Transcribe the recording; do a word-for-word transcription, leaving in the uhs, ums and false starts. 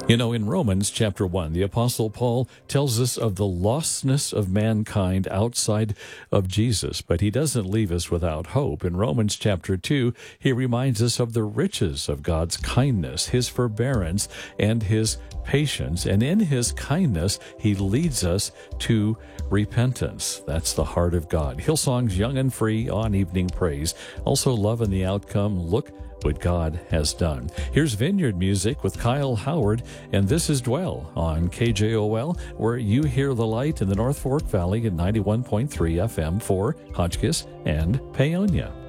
You know, in Romans chapter one, the Apostle Paul tells us of the lostness of mankind outside of Jesus, but he doesn't leave us without hope. In Romans chapter two, he reminds us of the riches of God's kindness, his forbearance, and his patience. And in his kindness, he leads us to repentance. That's the heart of God. Hillsong's Young and Free on Evening Praise. Also, Love in the Outcome. Look what God has done. Here's Vineyard Music with Kyle Howard, and this is Dwell on K J O L, where you hear the light in the North Fork Valley at ninety-one point three F M for Hotchkiss and Paonia.